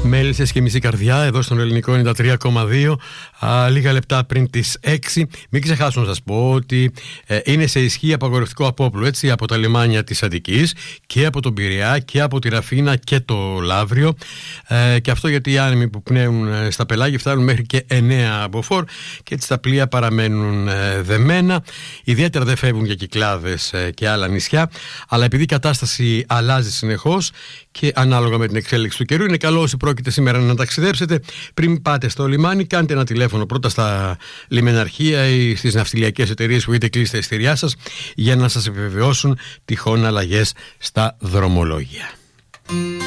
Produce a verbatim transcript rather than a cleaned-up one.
Μέλισσες και μισή καρδιά εδώ στον Ελληνικό ενενήντα τρία κόμμα δύο, α, λίγα λεπτά πριν τις έξι. Μην ξεχάσω να σας πω ότι ε, είναι σε ισχύ απαγορευτικό απόπλου, έτσι, από τα λιμάνια της Αττικής και από τον Πειραιά και από τη Ραφίνα και το Λαύριο, ε, και αυτό γιατί οι άνεμοι που πνέουν ε, στα πελάγια φτάνουν μέχρι και εννέα μποφόρ και έτσι τα πλοία παραμένουν ε, δεμένα. Ιδιαίτερα δεν φεύγουν για Κυκλάδες ε, και άλλα νησιά, αλλά επειδή η κατάσταση αλλάζει συνεχώς και ανάλογα με την εξέλιξη του καιρού, είναι καλό όσοι πρόκειται σήμερα να ταξιδέψετε, πριν πάτε στο λιμάνι, κάντε ένα τηλέφωνο πρώτα στα λιμεναρχεία ή στις ναυτιλιακές εταιρείες που είτε κλείσει τα εισιτήριά σας για να σας επιβεβαιώσουν τυχόν αλλαγές στα δρομολόγια.